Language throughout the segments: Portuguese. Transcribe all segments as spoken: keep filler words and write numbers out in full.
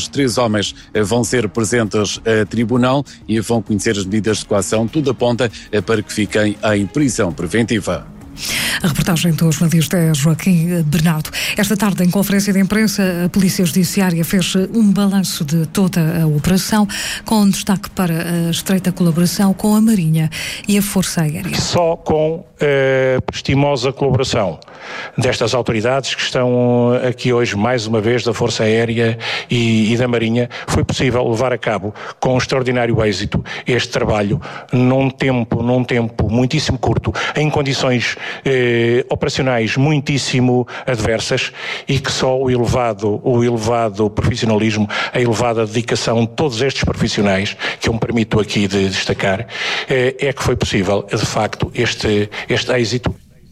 três homens vão ser presentes a tribunal e vão conhecer as medidas de coação. Tudo aponta para que fiquem em prisão preventiva. A reportagem do jornalista Joaquim Bernardo. Esta tarde, em conferência de imprensa, a Polícia Judiciária fez um balanço de toda a operação, com destaque para a estreita colaboração com a Marinha e a Força Aérea. Só com a prestimosa colaboração destas autoridades que estão aqui hoje, mais uma vez, da Força Aérea e, e da Marinha, foi possível levar a cabo, com extraordinário êxito, este trabalho num tempo, num tempo muitíssimo curto, em condições Eh, operacionais muitíssimo adversas, e que só o elevado, o elevado profissionalismo, a elevada dedicação de todos estes profissionais, que eu me permito aqui de destacar, eh, é que foi possível, de facto, este, este êxito.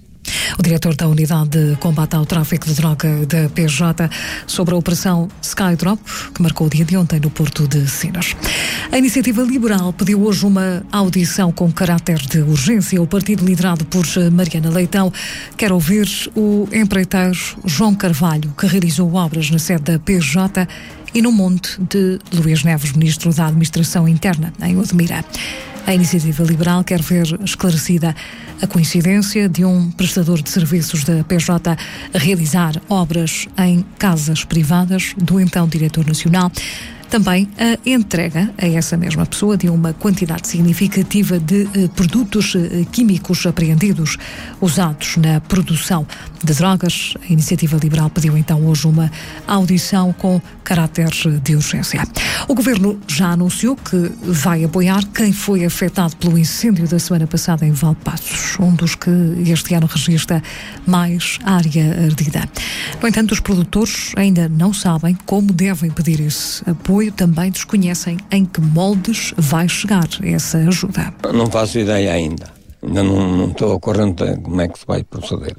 O diretor da Unidade de Combate ao Tráfico de Droga da P J sobre a Operação Skydrop, que marcou o dia de ontem no Porto de Sines. A Iniciativa Liberal pediu hoje uma audição com caráter de urgência. O partido liderado por Mariana Leitão quer ouvir o empreiteiro João Carvalho, que realizou obras na sede da P J e no monte de Luís Neves, ministro da Administração Interna, em Odmira. A Iniciativa Liberal quer ver esclarecida a coincidência de um prestador de serviços da P J a realizar obras em casas privadas do então diretor nacional. Também a entrega a essa mesma pessoa de uma quantidade significativa de eh, produtos eh, químicos apreendidos usados na produção de drogas. A Iniciativa Liberal pediu então hoje uma audição com caráter de urgência. O Governo já anunciou que vai apoiar quem foi afetado pelo incêndio da semana passada em Valpaços, um dos que este ano registra mais área ardida. No entanto, os produtores ainda não sabem como devem pedir esse apoio. Também desconhecem em que moldes vai chegar essa ajuda. Não faço ideia ainda. Ainda não, não estou ao corrente de como é que se vai proceder.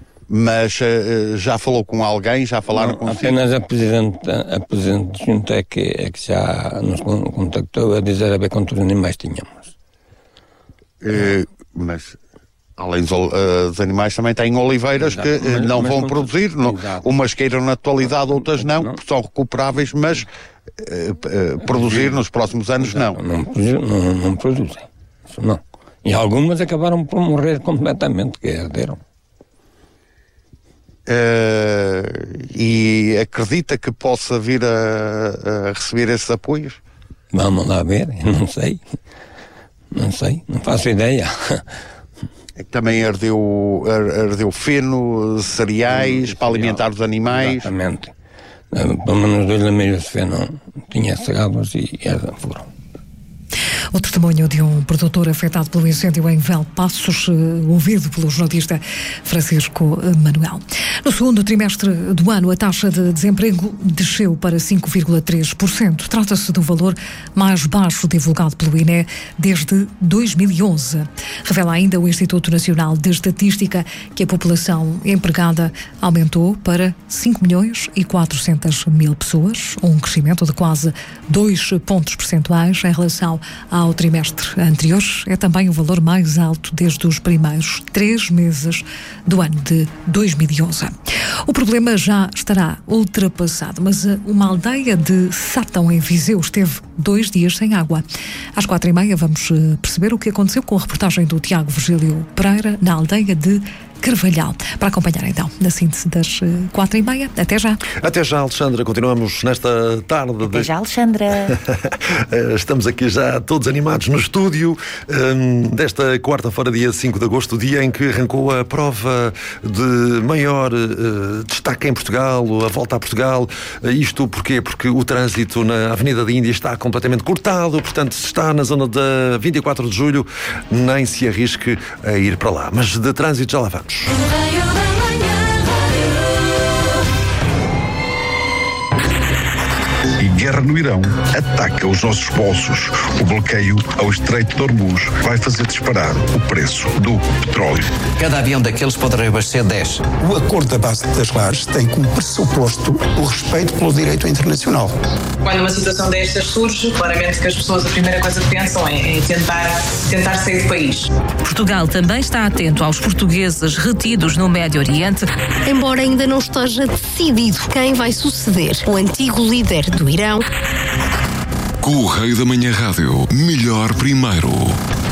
Mas uh, já falou com alguém? Já falaram com apenas a Presidente, a Presidente de Junta é que, é que já nos contactou a dizer a ver quantos animais tínhamos. Uh, mas... Além dos, uh, dos animais, também têm oliveiras Exato, que uh, não mas, vão mas, produzir, não, umas queiram na atualidade, outras não, não. São recuperáveis, mas uh, uh, produzir nos próximos anos Exato, não. Não, não. não produzem, isso não. E algumas acabaram por morrer completamente, que arderam. Uh, e acredita que possa vir a, a receber esses apoios? Vamos lá ver, não sei. Não sei, não faço ideia. Também ardeu, ardeu feno, cereais, para alimentar os animais. Exatamente. Pelo menos dois lameiros de feno tinha cegados e foram. O testemunho de um produtor afetado pelo incêndio em Valpaços, ouvido pelo jornalista Francisco Manuel. No segundo trimestre do ano, a taxa de desemprego desceu para cinco vírgula três por cento. Trata-se do valor mais baixo divulgado pelo I N E desde dois mil e onze. Revela ainda o Instituto Nacional de Estatística que a população empregada aumentou para cinco milhões e quatrocentas mil pessoas, um crescimento de quase dois pontos percentuais em relação ao trimestre anterior. É também o valor mais alto desde os primeiros três meses do ano de dois mil e onze. O problema já estará ultrapassado, mas uma aldeia de Sátão, em Viseu, esteve dois dias sem água. Às quatro e meia vamos perceber o que aconteceu com a reportagem do Tiago Virgílio Pereira na aldeia de Carvalhal. Para acompanhar então na síntese das quatro e meia. Até já. Até já, Alexandra. Continuamos nesta tarde. Até de... já, Alexandra. Estamos aqui já todos animados no estúdio um, desta quarta-feira, dia cinco de agosto, dia em que arrancou a prova de maior uh, destaque em Portugal, a volta a Portugal. Uh, isto porquê? Porque o trânsito na Avenida da Índia está completamente cortado, portanto, se está na zona da vinte e quatro de julho, nem se arrisque a ir para lá. Mas de trânsito já lá vamos. E guerra no Irão ataca os nossos bolsos. O bloqueio ao Estreito de Hormuz vai fazer disparar o preço do petróleo. Cada avião daqueles pode reabastecer dez. O acordo da base das lajes tem como pressuposto o respeito pelo direito internacional. Quando uma situação destas surge, claramente que as pessoas a primeira coisa que pensam é, é tentar, tentar sair do país. Portugal também está atento aos portugueses retidos no Médio Oriente. Embora ainda não esteja decidido quem vai suceder o antigo líder do Irão. Correio da Manhã Rádio, melhor primeiro.